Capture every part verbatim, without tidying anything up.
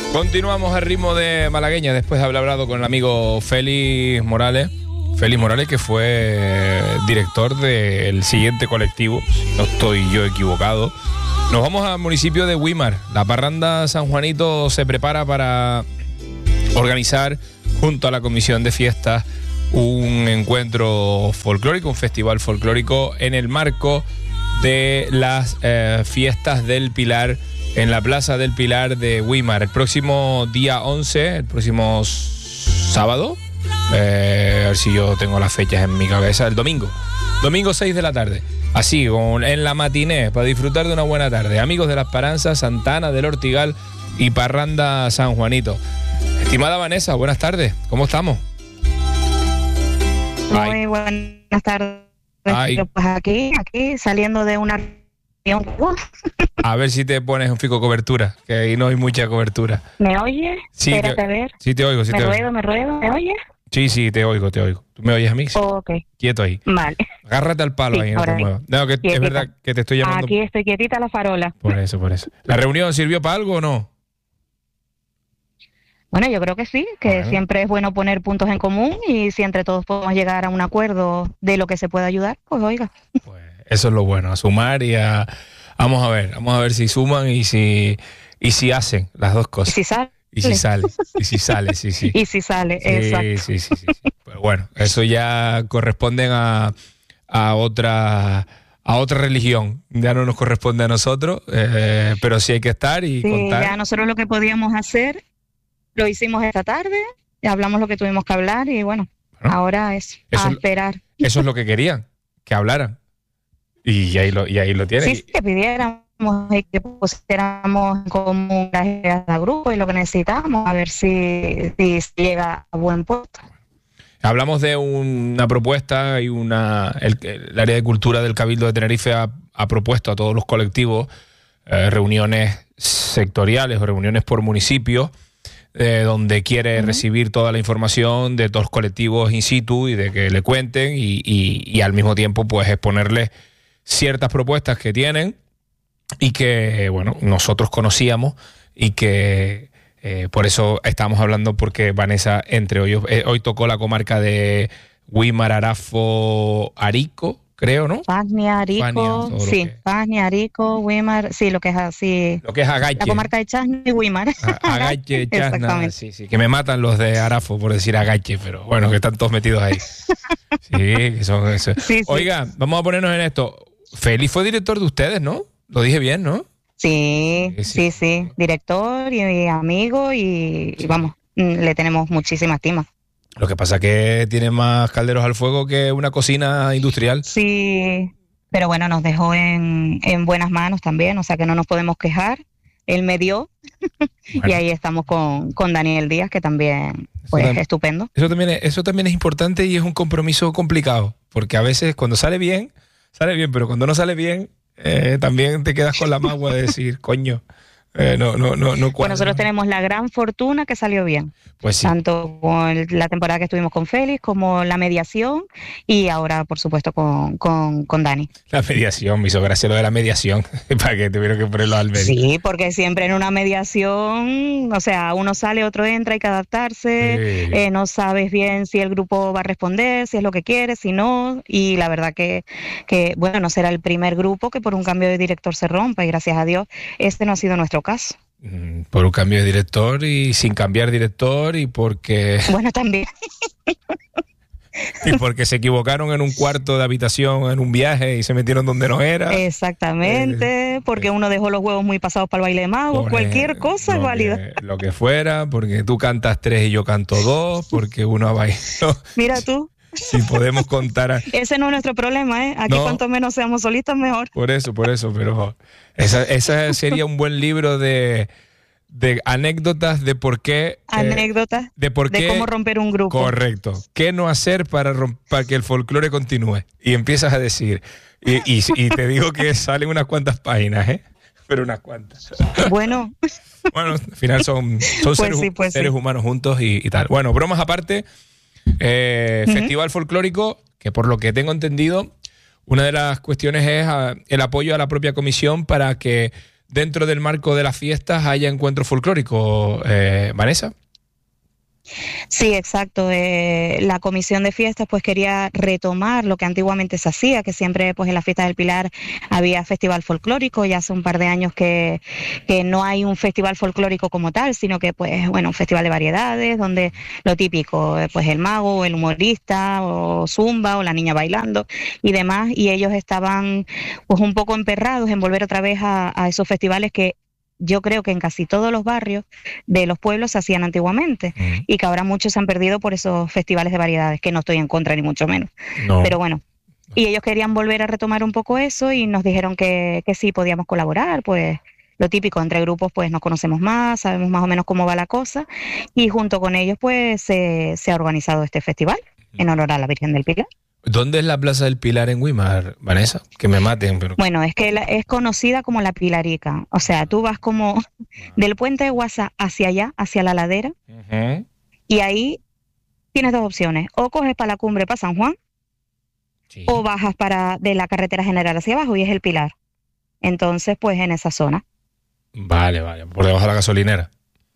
Continuamos al ritmo de malagueña después de haber hablado con el amigo Félix Morales. Félix Morales, que fue director del siguiente colectivo, si no estoy yo equivocado. Nos vamos al municipio de Güímar. La parranda San Juanito se prepara para organizar, junto a la comisión de fiestas, un encuentro folclórico, un festival folclórico en el marco de las eh, fiestas del Pilar, en la Plaza del Pilar de Güímar. El próximo día once, el próximo sábado, eh, a ver si yo tengo las fechas en mi cabeza, el domingo, domingo seis de la tarde, así, con, en la matiné, para disfrutar de una buena tarde. Amigos de La Esperanza, Santana del Ortigal y Parranda San Juanito. Estimada Vanessa, buenas tardes, ¿cómo estamos? Muy Ay. buenas tardes. Ay. Pues aquí, aquí, saliendo de una reunión. A ver si te pones un fico cobertura, que ahí no hay mucha cobertura. ¿Me oyes? Sí, Espérate te, a ver. Sí te oigo, sí me te ruedo, oigo. Me ruedo, ¿me oyes? Sí, sí, te oigo, te oigo. ¿Tú me oyes a mí? Oh, ok. Quieto ahí. Vale. Agárrate al palo, sí, ahí, no te muevas. No, que quietita. Es verdad que te estoy llamando. Aquí estoy quietita a la farola. Por eso, por eso. ¿La reunión sirvió para algo o no? Bueno, yo creo que sí, que bueno. Siempre es bueno poner puntos en común, y si entre todos podemos llegar a un acuerdo de lo que se pueda ayudar, pues oiga. Pues eso es lo bueno, a sumar y a... Vamos a ver, vamos a ver si suman y si y si hacen las dos cosas. Y si sale. Y si sale, y si sale, sí, sí. Y si sale, sí, exacto. Sí, sí, sí, sí. Pues bueno, eso ya corresponde a, a otra... a otra religión, ya no nos corresponde a nosotros, eh, pero sí hay que estar y sí, contar. Ya nosotros lo que podíamos hacer lo hicimos esta tarde, ya hablamos lo que tuvimos que hablar y bueno, bueno ahora es eso, a esperar. Eso es lo que querían, que hablaran. Y ahí lo, y ahí lo tienen. Sí, sí, que pidiéramos y que pusiéramos en común las ideas del grupo y lo que necesitamos, a ver si, si llega a buen puerto. Hablamos de una propuesta y una el, el área de cultura del Cabildo de Tenerife ha, ha propuesto a todos los colectivos eh, reuniones sectoriales o reuniones por municipio, eh, donde quiere uh-huh. recibir toda la información de todos los colectivos in situ y de que le cuenten y, y, y al mismo tiempo pues exponerles ciertas propuestas que tienen y que bueno nosotros conocíamos y que Eh, por eso estamos hablando, porque Vanessa entre hoy, eh, hoy tocó la comarca de Güímar, Arafo, Arico, creo, ¿no? Pagnia, Arico, Fania, sí, Pagnia, Arico, Güímar, sí, lo que es así. Lo que es Agache. La comarca de Chasna y Güímar. Agache, Chasna, sí, sí, que me matan los de Arafo por decir Agache, pero bueno, que están todos metidos ahí. Sí, que son eso. Sí, sí. Oiga, vamos a ponernos en esto. Félix fue director de ustedes, ¿no? Lo dije bien, ¿no? Sí, sí, sí, sí, director y, y amigo y, y vamos, le tenemos muchísima estima. Lo que pasa es que tiene más calderos al fuego que una cocina industrial. Sí, pero bueno, nos dejó en, en buenas manos también, o sea que no nos podemos quejar. Él me dio bueno. Y ahí estamos con, con Daniel Díaz, que también pues es estupendo. Eso también es, eso también es importante y es un compromiso complicado, porque a veces cuando sale bien, sale bien, pero cuando no sale bien, Eh, también te quedas con la magua de decir, coño, eh, no, no, no, no. Bueno, nosotros tenemos la gran fortuna que salió bien. Pues sí. Tanto con la temporada que estuvimos con Félix, como la mediación, y ahora, por supuesto, con, con, con Dani. La mediación, me hizo gracia lo de la mediación, para que tuvieron que ponerlo al medio. Sí, porque siempre en una mediación, o sea, uno sale, otro entra, hay que adaptarse, sí. eh, no sabes bien si el grupo va a responder, si es lo que quiere, si no, y la verdad que, que, bueno, no será el primer grupo que por un cambio de director se rompa, y gracias a Dios, este no ha sido nuestro caso. Por un cambio de director y sin cambiar director y porque... Bueno, también. Y porque se equivocaron en un cuarto de habitación en un viaje y se metieron donde no era. Exactamente, eh, porque eh, uno dejó los huevos muy pasados para el baile de magos, cualquier cosa es válida. Que, lo que fuera, porque tú cantas tres y yo canto dos, porque uno ha bailado. Mira tú. Si podemos contar... A... Ese no es nuestro problema, ¿eh? Aquí no, cuanto menos seamos solistas, mejor. Por eso, por eso, pero esa, esa sería un buen libro de, de anécdotas de por qué... Anécdotas eh, de, por qué, de cómo romper un grupo. Correcto. ¿Qué no hacer para, para que el folclore continúe? Y empiezas a decir... Y, y, y te digo que salen unas cuantas páginas, ¿eh? Pero unas cuantas. Bueno. Bueno, al final son, son pues seres, sí, pues seres sí. humanos juntos y, y tal. Bueno, bromas aparte... Eh, uh-huh. Festival folclórico, que por lo que tengo entendido, una de las cuestiones es a, el apoyo a la propia comisión para que dentro del marco de las fiestas haya encuentros folclóricos, eh, Vanessa. Sí, exacto. Eh, la comisión de fiestas pues quería retomar lo que antiguamente se hacía, que siempre pues en las fiestas del Pilar había festival folclórico. Ya hace un par de años que, que no hay un festival folclórico como tal, sino que pues bueno, un festival de variedades donde lo típico, eh, pues el mago, el humorista o zumba o la niña bailando y demás, y ellos estaban pues un poco emperrados en volver otra vez a, a esos festivales que yo creo que en casi todos los barrios de los pueblos se hacían antiguamente mm. y que ahora muchos se han perdido por esos festivales de variedades, que no estoy en contra ni mucho menos. No. Pero bueno, y ellos querían volver a retomar un poco eso y nos dijeron que, que sí podíamos colaborar, pues lo típico, entre grupos pues nos conocemos más, sabemos más o menos cómo va la cosa y junto con ellos pues se, se ha organizado este festival mm. en honor a la Virgen del Pilar. ¿Dónde es la Plaza del Pilar en Güímar, Vanessa? Que me maten. Pero... Bueno, es que la, es conocida como la Pilarica. O sea, tú vas como del puente de Guasa hacia allá, hacia la ladera, uh-huh. y ahí tienes dos opciones. O coges para la cumbre, para San Juan, sí. o bajas para de la carretera general hacia abajo, y es el Pilar. Entonces, pues en esa zona. Vale, vale. Por debajo de la gasolinera.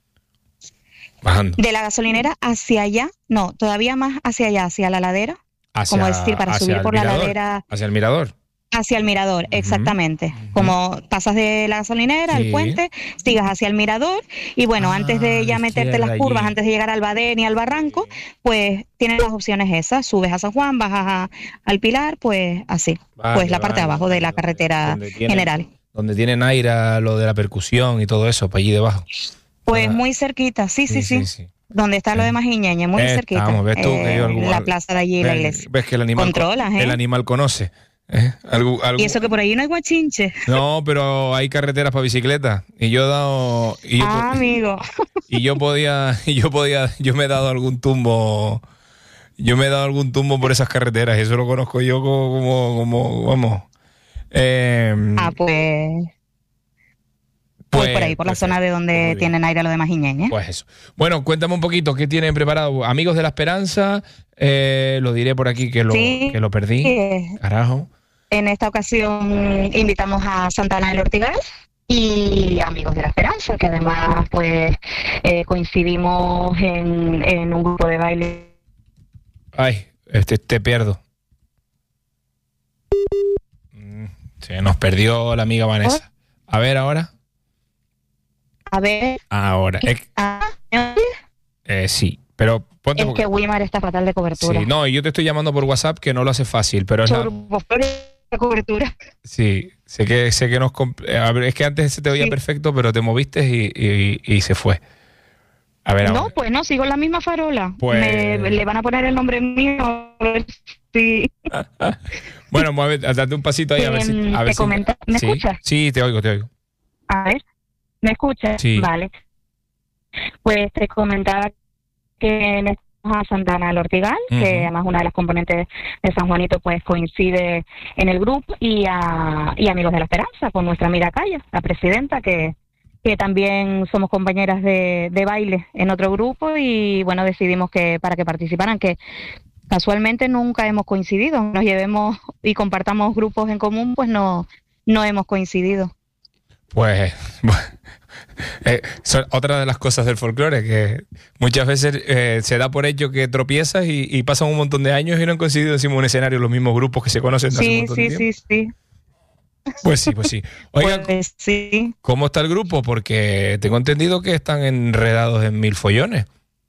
Bajando. De la gasolinera hacia allá, no, todavía más hacia allá, hacia la ladera. Hacia, como decir, para subir por mirador, la ladera. Hacia el mirador. Hacia el mirador, uh-huh. exactamente. Uh-huh. Como pasas de la gasolinera, sí. al puente, sigas hacia el mirador y bueno, ah, antes de ya meterte las curvas, allí. Antes de llegar al Badén y al Barranco, pues tienes las opciones esas. Subes a San Juan, bajas a, al Pilar, pues así. Vale, pues la parte vale, de abajo vale, de la carretera donde tienen, general. Donde tienen aire lo de la percusión y todo eso, para allí debajo. Pues ah. muy cerquita, sí, sí, sí. sí. sí. Donde está lo de Majiñeñe, muy eh, cerquita. Vamos, ves tú, eh, que yo algún, la plaza de allí, ves, la iglesia. Ves que el animal, Controlas, ¿eh? el animal conoce. ¿eh? Algo, algo... Y eso que por ahí no hay guachinche. No, pero hay carreteras para bicicleta. Y yo he dado... Y yo, ah, amigo. Y yo podía, y yo podía, yo me he dado algún tumbo... Yo me he dado algún tumbo por esas carreteras. Eso lo conozco yo como, como, como vamos... Eh, ah, pues... Pues, pues por ahí, por pues la zona de donde tienen aire lo de Majiñeñe. Pues eso. Bueno, cuéntame un poquito, ¿qué tienen preparado? Amigos de la Esperanza, eh, lo diré por aquí que lo, sí, que lo perdí. Sí. Carajo. En esta ocasión invitamos a Santana del Ortigal y Amigos de la Esperanza, que además pues eh, coincidimos en, en un grupo de baile. Ay, este, te pierdo. Se nos perdió la amiga Vanessa. A ver, ahora. A ver. Ahora. Es, eh, sí, pero ponte. Es porque... que Güímar está fatal de cobertura. Sí, no, y yo te estoy llamando por WhatsApp, que no lo hace fácil, pero es la... de cobertura. Sí, sé que sé que nos compl... a ver, es que antes se te oía sí. perfecto, pero te moviste y, y, y se fue. A ver, no, ahora. Pues no, sigo en la misma farola. Pues... Me, le van a poner el nombre mío a ver si... Bueno, mueve, date un pasito ahí a ver si... A ver te si... comenta... ¿Me sí. escuchas? Sí, te oigo, te oigo. A ver. ¿Me escuchas? Sí. Vale. Pues te comentaba que en a Santana del Ortigal, uh-huh. que además una de las componentes de San Juanito pues coincide en el grupo, y a, y Amigos de la Esperanza, con nuestra amiga Calla, la presidenta, que, que también somos compañeras de, de baile en otro grupo, y bueno, decidimos que para que participaran, que casualmente nunca hemos coincidido, nos llevemos y compartamos grupos en común, pues no, no hemos coincidido. Pues, eh, son otra de las cosas del folclore, que muchas veces eh, se da por hecho que tropiezas y, y pasan un montón de años y no han coincidido encima de un escenario los mismos grupos que se conocen sí, hace un montón sí, de tiempo. Sí, sí, Pues sí, pues sí. Oigan, pues sí. ¿Cómo está el grupo? Porque tengo entendido que están enredados en mil follones.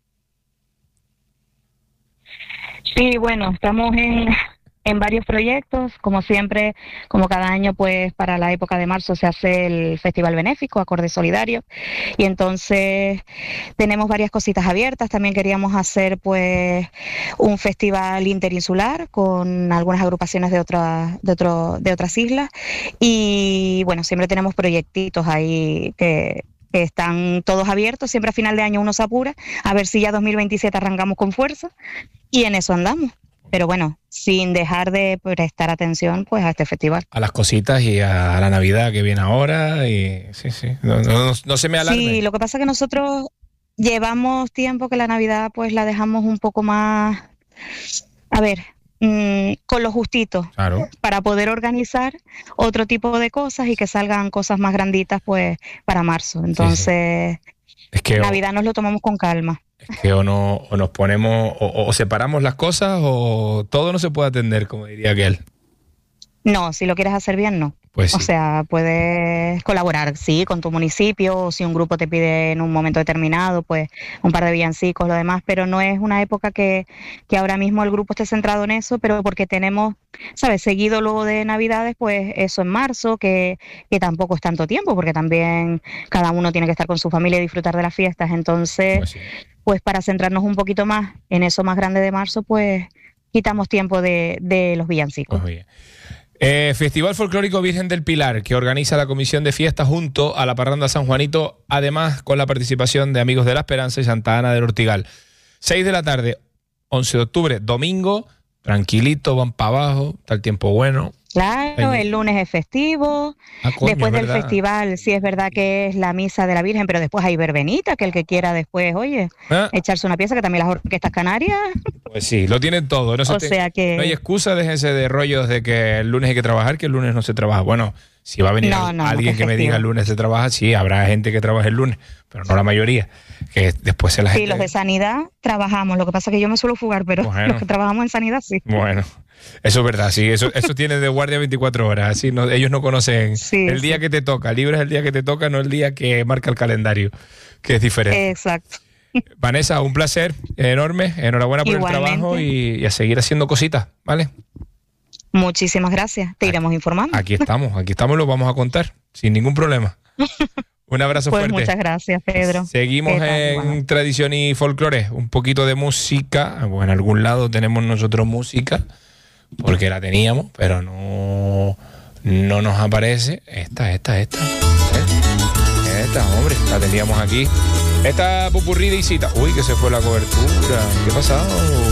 Sí, bueno, estamos en... en varios proyectos, como siempre, como cada año, pues para la época de marzo se hace el Festival Benéfico, Acordes Solidarios, y entonces tenemos varias cositas abiertas. También queríamos hacer pues un festival interinsular con algunas agrupaciones de otras de otro, de otras islas, y bueno, siempre tenemos proyectitos ahí que que están todos abiertos. Siempre a final de año uno se apura a ver si ya dos mil veintisiete arrancamos con fuerza, y en eso andamos. Pero bueno, sin dejar de prestar atención pues a este festival. A las cositas y a la Navidad que viene ahora. Y sí, sí, no, no, no se me alarme. Sí, lo que pasa es que nosotros llevamos tiempo que la Navidad pues la dejamos un poco más... A ver, mmm, con lo justito, claro, para poder organizar otro tipo de cosas y que salgan cosas más granditas pues para marzo. Entonces, sí, sí. Es que Navidad o, nos lo tomamos con calma. Es que o, no, o nos ponemos, o, o separamos las cosas o todo no se puede atender, como diría aquel. No, si lo quieres hacer bien, no. Pues sí. O sea, puedes colaborar, sí, con tu municipio, o si un grupo te pide en un momento determinado, pues un par de villancicos, lo demás, pero no es una época que, que ahora mismo el grupo esté centrado en eso, pero porque tenemos, ¿sabes?, seguido luego de Navidades, pues eso en marzo, que, que tampoco es tanto tiempo, porque también cada uno tiene que estar con su familia y disfrutar de las fiestas, entonces, pues, sí. pues para centrarnos un poquito más en eso más grande de marzo, pues quitamos tiempo de, de los villancicos. Pues bien. Eh, Festival Folclórico Virgen del Pilar, que organiza la Comisión de Fiestas junto a la Parranda San Juanito, además con la participación de Amigos de la Esperanza y Santa Ana del Ortigal. seis de la tarde, once de octubre, domingo, tranquilito, van para abajo, está el tiempo bueno. Claro, el lunes es festivo, ah, coño, después del ¿verdad? festival sí es verdad que es la misa de la Virgen, pero después hay verbenita, que el que quiera después, oye, ¿Ah? echarse una pieza, que también las orquestas canarias. Pues sí, lo tienen todo. No, se o te, sea que... no hay excusa, déjense de rollos de que el lunes hay que trabajar, que el lunes no se trabaja. Bueno, si va a venir no, no, alguien no, que me diga el lunes se trabaja, sí, habrá gente que trabaje el lunes, pero no la mayoría. Que después se la sí, gente... los de sanidad trabajamos, lo que pasa es que yo me suelo fugar, pero bueno, los que trabajamos en sanidad sí. Bueno, eso es verdad, sí, eso, eso tiene de guardia veinticuatro horas, así no, ellos no conocen sí, el día sí. que te toca, libre es el día que te toca, no el día que marca el calendario, que es diferente. Exacto. Vanessa, un placer enorme, enhorabuena por Igualmente. el trabajo y, y a seguir haciendo cositas, ¿vale? Muchísimas gracias, te iremos aquí, informando. Aquí estamos, aquí estamos, lo vamos a contar, sin ningún problema. Un abrazo pues fuerte. Muchas gracias, Pedro. Seguimos en bueno. Tradición y Folclore, un poquito de música, bueno, en algún lado tenemos nosotros música, porque la teníamos, pero no, no nos aparece. Esta, esta, esta. ¿Eh? Esta, hombre, la teníamos aquí. Esta popurrí de Isita. Uy, que se fue la cobertura. ¿Qué ha pasado?